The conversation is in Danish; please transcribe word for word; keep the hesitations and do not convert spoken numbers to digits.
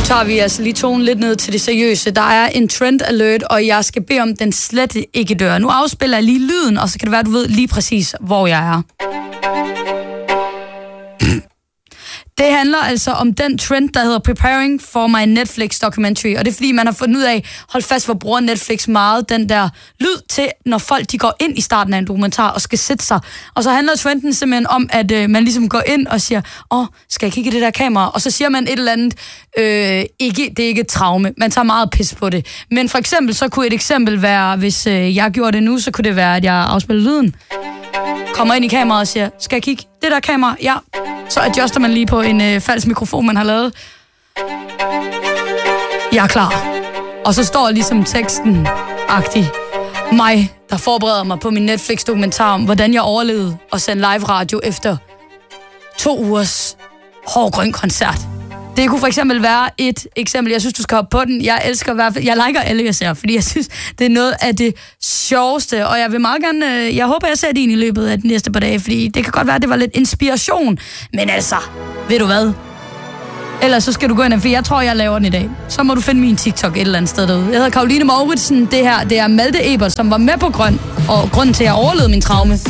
Nu tager vi altså lige tonen lidt ned til det seriøse. Der er en trend alert, og jeg skal bede om, den slet ikke dør. Nu afspiller jeg lige lyden, og så kan det være, at du ved lige præcis, hvor jeg er. Det handler altså om den trend, der hedder Preparing for my Netflix documentary. Og det er fordi, man har fundet ud af, hold fast, hvor bruger Netflix meget den der lyd til, når folk de går ind i starten af en dokumentar og skal sætte sig. Og så handler trenden simpelthen om, at øh, man ligesom går ind og siger, åh, skal jeg kigge i det der kamera? Og så siger man et eller andet, øh, ikke, det er ikke et traume. Man tager meget pis på det. Men for eksempel, så kunne et eksempel være, hvis øh, jeg gjorde det nu, så kunne det være, at jeg afspiller lyden. Kommer ind i kameraet og siger, skal jeg kigge? Det der kamera, ja. Så adjuster man lige på en øh, falsk mikrofon, man har lavet. Jeg er klar. Og så står ligesom teksten-agtig. Mig, der forbereder mig på min Netflix-dokumentar om, hvordan jeg overlevede og sendte live radio efter to ugers hård grøn koncert. Det kunne for eksempel være et eksempel. Jeg synes, du skal hoppe på den. Jeg elsker i hvert fald, jeg liker alle, jeg ser, fordi jeg synes, det er noget af det sjoveste. Og jeg vil meget gerne, jeg håber, jeg ser din i løbet af de næste par dage, fordi det kan godt være, at det var lidt inspiration. Men altså, ved du hvad? Ellers så skal du gå ind, for jeg tror, jeg laver den i dag. Så må du finde min TikTok et eller andet sted derude. Jeg hedder Caroline Mouritsen. Det her, det er Malte Ebert, som var med på grøn, og grunden til, at jeg overlevede min traume.